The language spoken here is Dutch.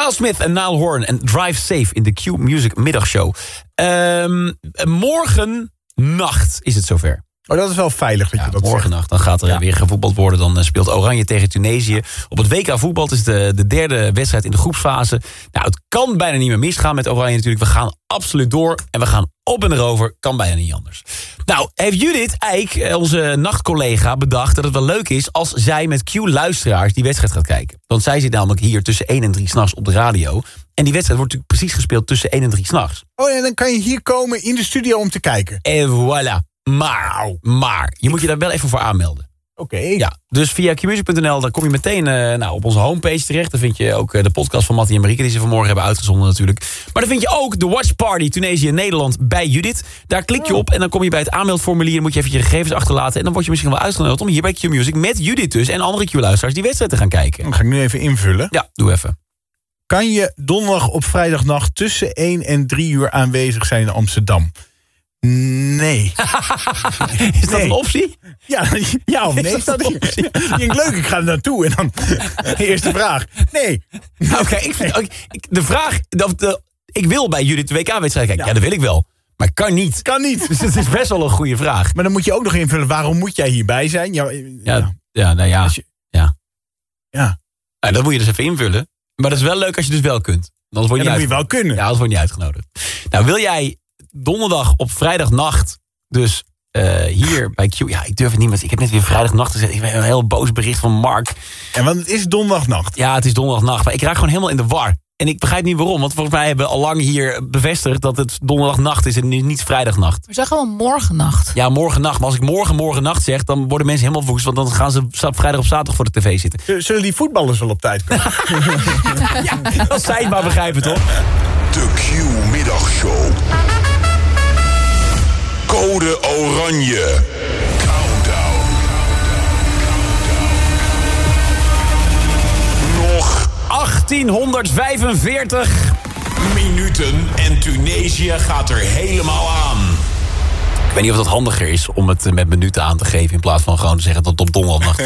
Miles Smith en Niall Horan en Drive Safe in de Q-Music middagshow. Morgen nacht is het zover. Oh, dat is wel veilig dat je dat morgennacht. Dan gaat er weer gevoetbald worden. Dan speelt Oranje tegen Tunesië. Op het WK voetbal. Het is de derde wedstrijd in de groepsfase. Nou, het kan bijna niet meer misgaan met Oranje natuurlijk. We gaan absoluut door. En we gaan op en erover. Kan bijna niet anders. Nou, heeft Judith Eijk, onze nachtcollega, bedacht dat het wel leuk is als zij met Q-luisteraars die wedstrijd gaat kijken. Want zij zit namelijk hier tussen 1 en 3 s'nachts op de radio. En die wedstrijd wordt natuurlijk precies gespeeld tussen 1 en 3 s'nachts. Oh, en dan kan je hier komen in de studio om te kijken. En voilà. Maar, je moet je daar wel even voor aanmelden. Oké. Ja, dus via qmusic.nl, dan kom je meteen op onze homepage terecht. Dan vind je ook de podcast van Mattie en Marieke die ze vanmorgen hebben uitgezonden natuurlijk. Maar dan vind je ook de Watch Party Tunesië-Nederland bij Judith. Daar klik je op en dan kom je bij het aanmeldformulier. Dan moet je even je gegevens achterlaten. En dan word je misschien wel uitgenodigd om hier bij Q-Music met Judith dus en andere Q-luisteraars die wedstrijd te gaan kijken. Dan ga ik nu even invullen. Ja, doe even. Kan je donderdag op vrijdagnacht tussen 1 en 3 uur aanwezig zijn in Amsterdam? Nee. Is dat een optie? Ja of nee? Is dat een optie? Leuk, ik ga er naartoe. En dan eerste vraag. Nee. Oké, de vraag... ik wil bij Judith de WK-wedstrijd kijken. Ja, dat wil ik wel. Maar kan niet. Kan niet. Dus het is best wel een goede vraag. Maar dan moet je ook nog invullen, waarom moet jij hierbij zijn? Ja. Nou, dat moet je dus even invullen. Maar dat is wel leuk als je dus wel kunt. Anders word je moet je wel kunnen. Ja, anders word je niet uitgenodigd. Nou, wil jij donderdag op vrijdagnacht dus hier bij Q... Ja, ik durf het niet, want ik heb net weer vrijdagnacht gezet. Ik heb een heel boos bericht van Mark. En want het is donderdagnacht. Ja, het is donderdagnacht. Maar ik raak gewoon helemaal in de war. En ik begrijp niet waarom. Want volgens mij hebben we al lang hier bevestigd dat het donderdagnacht is en niet vrijdagnacht. We zeggen gewoon morgennacht. Ja, morgennacht. Maar als ik morgennacht zeg, dan worden mensen helemaal woest. Want dan gaan ze vrijdag of zaterdag voor de tv zitten. Zullen die voetballers wel op tijd komen? Ja, als zij het maar begrijpen, toch? De Q-middagshow. Code Oranje. Countdown. Nog 1845 minuten en Tunesië gaat er helemaal aan. Ik weet niet of dat handiger is om het met minuten aan te geven in plaats van gewoon te zeggen dat het op donderdagnacht